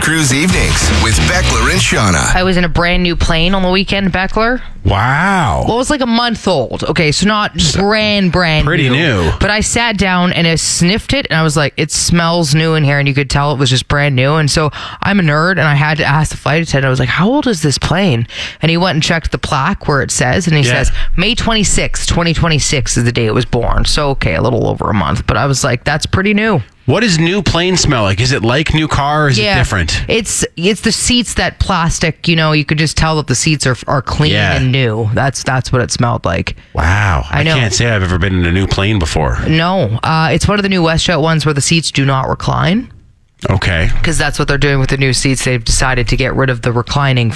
Cruise Evenings with Beckler and Shauna. I was in a brand new plane on the weekend, Beckler. Wow. Well, it was like a month old. Okay, so not brand pretty new. But I sat down and I sniffed it, and I was like, it smells new in here, and you could tell it was just brand new. And so I'm a nerd, and I had to ask the flight attendant, I was like, how old is this plane? And he went and checked the plaque where it says, and he says, May 26th, 2026 is the day it was born. So, okay, a little over a month. But I was like, that's pretty new. What does new plane smell like? Is it like new car or is it different? It's the seats, that plastic, you could just tell that the seats are clean and new. That's what it smelled like. Wow. I know. Can't say I've ever been in a new plane before. No. It's one of the new WestJet ones where the seats do not recline. Okay. Because that's what they're doing with the new seats. They've decided to get rid of the reclining